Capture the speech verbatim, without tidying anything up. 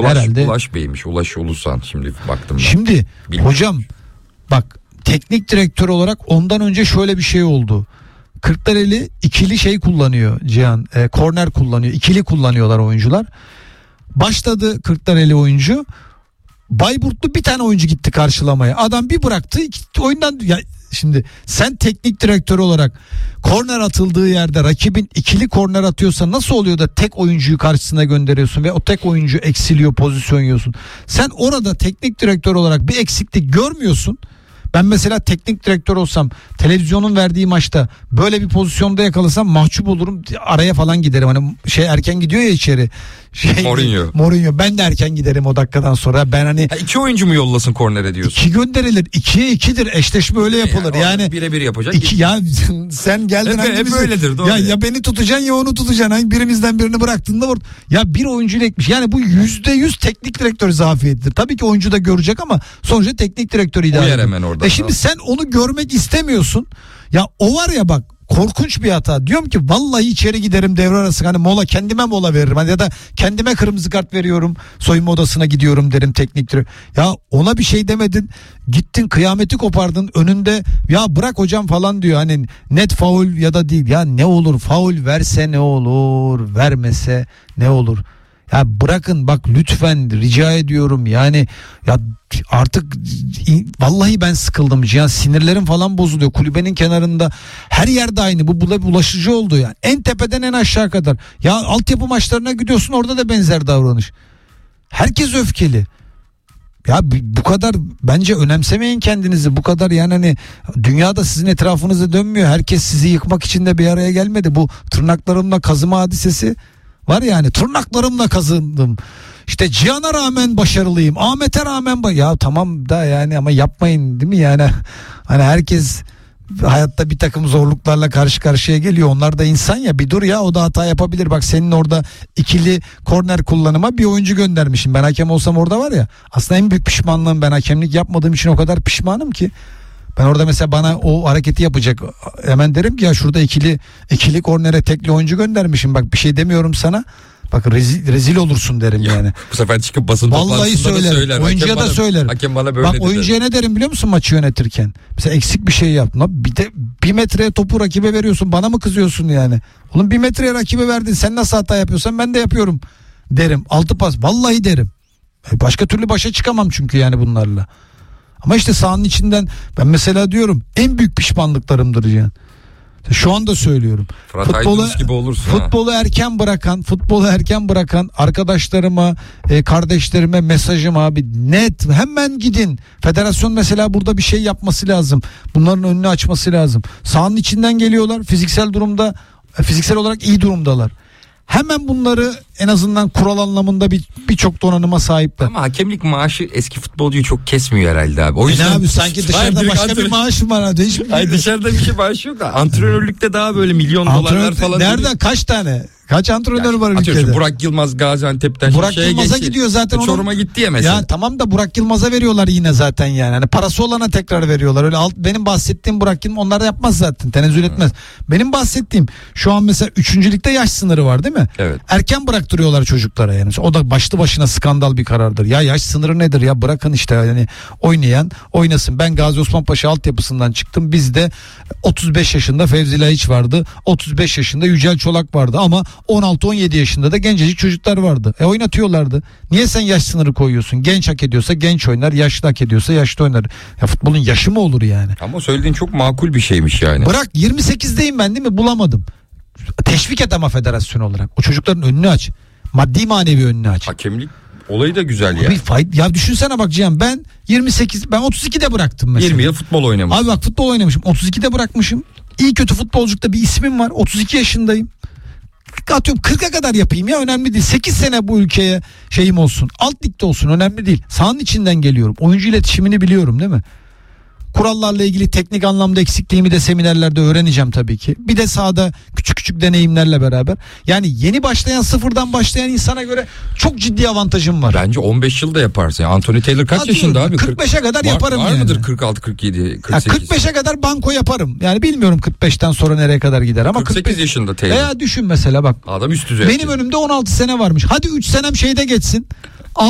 Ulaş, herhalde. Ulaş Bey'miş. Ulaş Ulusan şimdi baktım ben. Şimdi Bilmiyorum. hocam bak, teknik direktör olarak ondan önce şöyle bir şey oldu. Kırklareli ikili şey kullanıyor Cihan. E, korner kullanıyor. İkili kullanıyorlar oyuncular. Başladı Kırklareli oyuncu. Bayburtlu bir tane oyuncu gitti karşılamaya. Adam bir bıraktı, iki, oyundan ya şimdi sen teknik direktör olarak korner atıldığı yerde rakibin ikili korner atıyorsa nasıl oluyor da tek oyuncuyu karşısına gönderiyorsun ve o tek oyuncu eksiliyor, pozisyon yiyorsun. Sen orada teknik direktör olarak bir eksiklik görmüyorsun. Ben mesela teknik direktör olsam televizyonun verdiği maçta böyle bir pozisyonda yakalasam mahcup olurum, araya falan giderim. Hani şey erken gidiyor ya içeri. Şey, Mourinho. Mourinho. Ben de erken giderim o dakikadan sonra. Ben hani Ha, iki oyuncu mu yollasın kornere diyorsun? İki gönderilir. İkiye ikidir. Eşleşme öyle yapılır. Yani, yani birebir yapacak. iki, ya sen geldin hep, hangimizi? hep öyledir, doğru. Ya, ya beni tutacaksın ya onu tutacaksın. Hani birimizden birini bıraktığında vur. Ya bir oyuncuyla ekmiş. Yani bu yüzde yüz teknik direktör zafiyetidir. Tabii ki oyuncu da görecek ama sonuçta teknik direktör idare Uyar ediyor. hemen orada. E şimdi sen onu görmek istemiyorsun. Ya o var ya bak, korkunç bir hata. Diyorum ki vallahi içeri giderim devre arası, hani mola, kendime mola veririm. Hani ya da kendime kırmızı kart veriyorum, soyunma odasına gidiyorum derim teknik direktör. Ya ona bir şey demedin. Gittin kıyameti kopardın önünde. Ya bırak hocam falan diyor. Hani net faul ya da değil. Ya ne olur, faul verse ne olur, vermese ne olur? Ya bırakın bak lütfen, rica ediyorum yani. Ya artık vallahi ben sıkıldım Cihan, sinirlerim falan bozuluyor. Kulübenin kenarında her yerde aynı, bu bulaşıcı oldu yani. En tepeden en aşağı kadar. Ya altyapı maçlarına gidiyorsun, orada da benzer davranış. Herkes öfkeli. Ya bu kadar bence önemsemeyin kendinizi. Bu kadar yani, hani dünyada sizin etrafınızda dönmüyor. Herkes sizi yıkmak için de bir araya gelmedi. Bu tırnaklarımla kazıma hadisesi var yani, tırnaklarımla kazındım. İşte Cihan'a rağmen başarılıyım, Ahmet'e rağmen ba- ya tamam da yani, ama yapmayın değil mi yani? Hani herkes hayatta bir takım zorluklarla karşı karşıya geliyor. Onlar da insan ya, bir dur ya, o da hata yapabilir. Bak senin orada ikili korner kullanıma bir oyuncu göndermişim. Ben hakem olsam orada var ya, aslında en büyük pişmanlığım, ben hakemlik yapmadığım için o kadar pişmanım ki. Ben orada mesela bana o hareketi yapacak, hemen derim ki ya şurada ikili ikili kornere tekli oyuncu göndermişim. Bak bir şey demiyorum sana. Bak rezil, rezil olursun derim ya, yani. Bu sefer çıkıp basın vallahi toplantısında söylerim. da söyler. Oyuncuya hakem da bana, söylerim. Hakem bana böyle Bak dedi. oyuncuya ne derim biliyor musun maçı yönetirken? Mesela eksik bir şey yaptın. Bir de bir metreye topu rakibe veriyorsun. Bana mı kızıyorsun yani? Oğlum bir metreye rakibe verdin. Sen nasıl hata yapıyorsan ben de yapıyorum derim. Altı pas. Vallahi derim. Başka türlü başa çıkamam çünkü yani bunlarla. Ama işte sahanın içinden ben mesela diyorum, en büyük pişmanlıklarımdır yani. Şu anda söylüyorum. Fırat Futbolu, Aydınus gibi olursun futbolu ha. erken bırakan, futbolu erken bırakan arkadaşlarıma, e, kardeşlerime mesajım abi, net hemen gidin. Federasyon mesela burada bir şey yapması lazım. Bunların önünü açması lazım. Sahanın içinden geliyorlar. Fiziksel durumda, fiziksel olarak iyi durumdalar. Hemen bunları en azından kural anlamında bir birçok donanıma sahipler. Ama hakemlik maaşı eski futbolcuyu çok kesmiyor herhalde abi. O E yüzden ne abi, sanki dışarıda Hayır, başka antrenör... bir maaş var hadi. Hiç Hayır, dışarıda bir şey maaşı yok da antrenörlükte daha böyle milyon Antrenör, dolarlar falan. nerede değil. kaç tane? Kaç antrenör Yani, var atıyorum, ülkede? Burak Yılmaz Gaziantep'ten Burak şeye Yılmaz'a geçti. gidiyor zaten. E, Çorum'a gitti ya mesela. Ya tamam da Burak Yılmaz'a veriyorlar yine zaten yani. Hani parası olana tekrar veriyorlar. Öyle alt, benim bahsettiğim Burak Yılmaz onlar da yapmaz zaten. Tenezzül etmez. Hmm. Benim bahsettiğim şu an mesela üçüncülükte yaş sınırı var değil mi? Evet. Erken bıraktırıyorlar çocuklara yani. O da başlı başına skandal bir karardır. Ya yaş sınırı nedir ya? Bırakın işte yani, oynayan oynasın. Ben Gazi Osman Paşa altyapısından çıktım. Bizde otuz beş yaşında Fevzi Laiç vardı. otuz beş yaşında Yücel Çolak vardı ama on altı on yedi yaşında da gencecik çocuklar vardı. E oynatıyorlardı. Niye sen yaş sınırı koyuyorsun? Genç hak ediyorsa genç oynar, yaşlı hak ediyorsa yaşlı oynar. Ya futbolun yaşı mı olur yani? Ama söylediğin çok makul bir şeymiş yani. Bırak yirmi sekizdeyim ben değil mi? Bulamadım. Teşvik et ama federasyon olarak. O çocukların önünü aç. Maddi manevi önünü aç. Hakemlik olayı da güzel ya. Bir fayda, ya düşünsene bak Cihan, ben yirmi sekiz, ben otuz ikide bıraktım mesela. yirmi yıl futbol oynamışsın. Abi bak futbol oynamışım. otuz ikide bırakmışım. İyi kötü futbolculukta bir ismim var. otuz iki yaşındayım. Atıyorum kırka kadar yapayım ya, önemli değil. sekiz sene bu ülkeye şeyim olsun. Alt ligde olsun, önemli değil. Sahanın içinden geliyorum. Oyuncu iletişimini biliyorum değil mi? Kurallarla ilgili teknik anlamda eksikliğimi de seminerlerde öğreneceğim tabii ki. Bir de sahada küçük küçük deneyimlerle beraber. Yani yeni başlayan, sıfırdan başlayan insana göre çok ciddi avantajım var. Bence on beş yılda yaparsın. Yani Anthony Taylor kaç Atıyorum, yaşında abi? kırk beşe kadar var, yaparım var yani. Var mıdır kırk altı kırk yedi kırk sekiz? Ya kırk beşe kadar banko yaparım. Yani bilmiyorum kırk beşten sonra nereye kadar gider ama kırk sekiz kırk beş yaşında Taylor. Veya düşün mesela bak. Adam üst düzey. Benim önümde on altı sene varmış. Hadi üç senem şeyde geçsin.